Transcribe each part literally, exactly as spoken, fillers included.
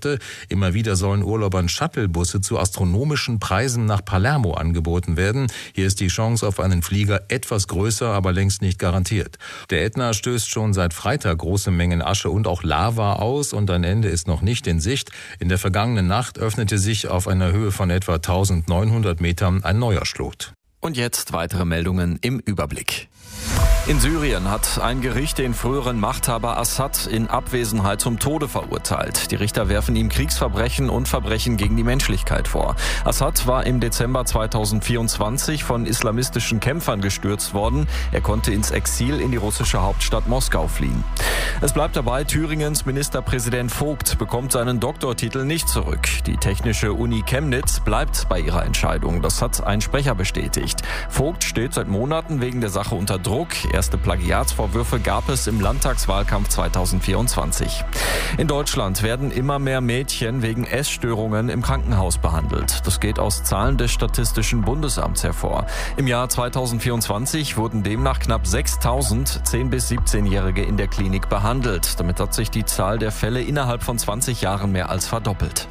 Geschäfte. Immer wieder sollen Urlaubern Shuttlebusse zu astronomischen Preisen nach Palermo angeboten werden. Hier ist die Chance auf einen Flieger etwas größer, aber längst nicht garantiert. Der Ätna stößt schon seit Freitag große Mengen Asche und auch Lava aus und ein Ende ist noch nicht in Sicht. In der vergangenen Nacht öffnete sich auf einer Höhe von etwa eintausendneunhundert Metern ein neuer Schlot. Und jetzt weitere Meldungen im Überblick. In Syrien hat ein Gericht den früheren Machthaber Assad in Abwesenheit zum Tode verurteilt. Die Richter werfen ihm Kriegsverbrechen und Verbrechen gegen die Menschlichkeit vor. Assad war im Dezember zweitausendvierundzwanzig von islamistischen Kämpfern gestürzt worden. Er konnte ins Exil in die russische Hauptstadt Moskau fliehen. Es bleibt dabei, Thüringens Ministerpräsident Vogt bekommt seinen Doktortitel nicht zurück. Die Technische Uni Chemnitz bleibt bei ihrer Entscheidung. Das hat ein Sprecher bestätigt. Vogt steht seit Monaten wegen der Sache unter Druck. Erste Plagiatsvorwürfe gab es im Landtagswahlkampf zweitausendvierundzwanzig. In Deutschland werden immer mehr Mädchen wegen Essstörungen im Krankenhaus behandelt. Das geht aus Zahlen des Statistischen Bundesamts hervor. Im Jahr zweitausendvierundzwanzig wurden demnach knapp sechstausend zehn- bis siebzehnjährige in der Klinik behandelt. Damit hat sich die Zahl der Fälle innerhalb von zwanzig Jahren mehr als verdoppelt.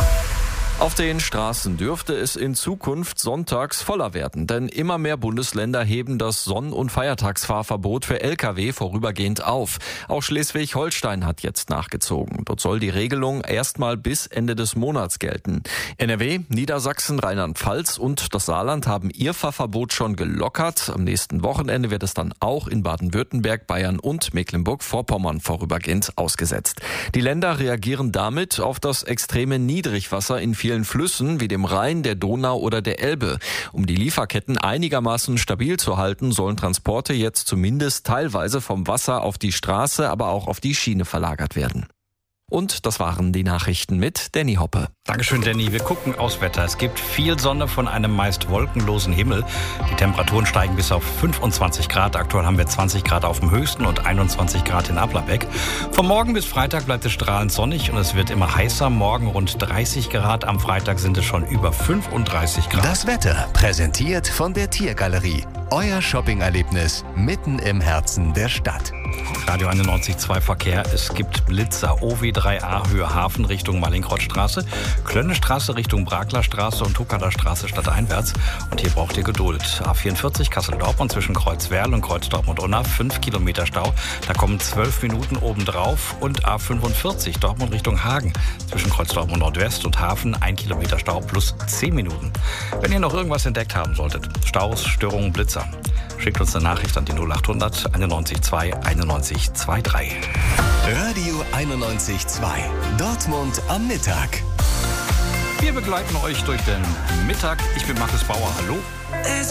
Auf den Straßen dürfte es in Zukunft sonntags voller werden, denn immer mehr Bundesländer heben das Sonn- und Feiertagsfahrverbot für L K W vorübergehend auf. Auch Schleswig-Holstein hat jetzt nachgezogen. Dort soll die Regelung erstmal bis Ende des Monats gelten. N R W, Niedersachsen, Rheinland-Pfalz und das Saarland haben ihr Fahrverbot schon gelockert. Am nächsten Wochenende wird es dann auch in Baden-Württemberg, Bayern und Mecklenburg-Vorpommern vorübergehend ausgesetzt. Die Länder reagieren damit auf das extreme Niedrigwasser in vielen vielen Flüssen wie dem Rhein, der Donau oder der Elbe. Um die Lieferketten einigermaßen stabil zu halten, sollen Transporte jetzt zumindest teilweise vom Wasser auf die Straße, aber auch auf die Schiene verlagert werden. Und das waren die Nachrichten mit Danny Hoppe. Dankeschön, Danny. Wir gucken aufs Wetter. Es gibt viel Sonne von einem meist wolkenlosen Himmel. Die Temperaturen steigen bis auf fünfundzwanzig Grad. Aktuell haben wir zwanzig Grad auf dem höchsten und einundzwanzig Grad in Applerbeck. Von morgen bis Freitag bleibt es strahlend sonnig und es wird immer heißer. Morgen rund dreißig Grad. Am Freitag sind es schon über fünfunddreißig Grad. Das Wetter präsentiert von der Tiergalerie. Euer Shopping-Erlebnis mitten im Herzen der Stadt. Radio einundneunzig Komma zwei Verkehr. Es gibt Blitzer. O W drei A Höhe Hafen Richtung Mallinckrodtstraße, Klönnestraße Richtung Braglerstraße und Tuckerler Straße stadteinwärts. Und hier braucht ihr Geduld. A vierundvierzig Kassel-Dortmund zwischen Kreuzwerl und Kreuz-Dortmund-Unna. fünf Kilometer Stau. Da kommen zwölf Minuten obendrauf. Und A fünfundvierzig Dortmund Richtung Hagen zwischen Kreuz-Dortmund Nordwest und Hafen. ein Kilometer Stau plus zehn Minuten. Wenn ihr noch irgendwas entdeckt haben solltet, Staus, Störungen, Blitzer, schickt uns eine Nachricht an die null achthundert einundneunzig zwei einundneunzig drei. Radio einundneunzig Komma zwei. Dortmund am Mittag. Wir begleiten euch durch den Mittag. Ich bin Markus Bauer. Hallo.